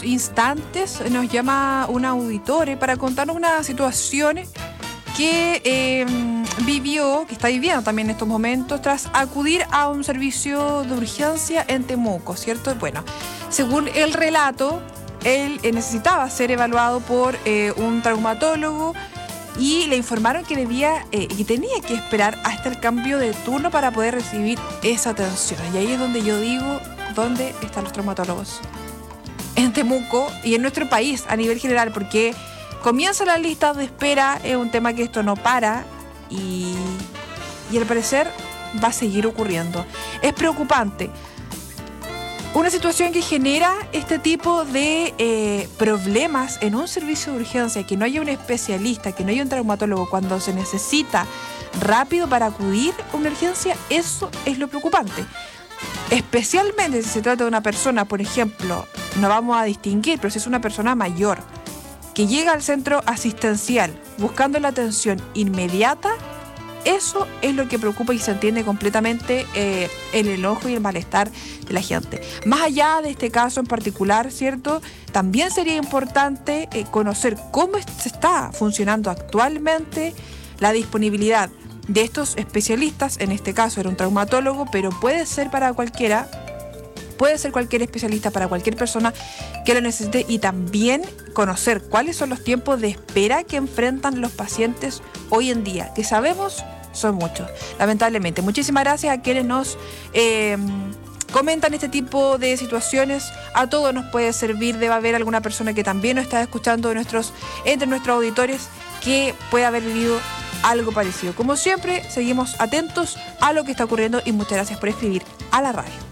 instantes nos llama un auditor para contarnos una situación que vivió, que está viviendo también en estos momentos, tras acudir a un servicio de urgencia en Temuco, ¿cierto? Bueno, según el relato, él necesitaba ser evaluado por un traumatólogo y le informaron que debía y tenía que esperar hasta el cambio de turno para poder recibir esa atención. Y ahí es donde yo digo, ¿dónde están los traumatólogos? En Temuco y en nuestro país a nivel general, porque comienza la lista de espera, es un tema que esto no para y al parecer va a seguir ocurriendo. Es preocupante. Una situación que genera este tipo de problemas en un servicio de urgencia, que no haya un especialista, que no haya un traumatólogo cuando se necesita rápido para acudir a una urgencia, eso es lo preocupante. Especialmente si se trata de una persona, por ejemplo, no vamos a distinguir, pero si es una persona mayor que llega al centro asistencial buscando la atención inmediata, eso es lo que preocupa y se entiende completamente el enojo y el malestar de la gente. Más allá de este caso en particular, ¿cierto? También sería importante conocer cómo se está funcionando actualmente la disponibilidad de estos especialistas. En este caso era un traumatólogo, pero puede ser para cualquiera. Puede ser cualquier especialista para cualquier persona que lo necesite, y también conocer cuáles son los tiempos de espera que enfrentan los pacientes hoy en día, que sabemos son muchos, lamentablemente. Muchísimas gracias a quienes nos comentan este tipo de situaciones. A todos nos puede servir. Debe haber alguna persona que también nos está escuchando entre nuestros auditores que pueda haber vivido algo parecido. Como siempre, seguimos atentos a lo que está ocurriendo y muchas gracias por escribir a la radio.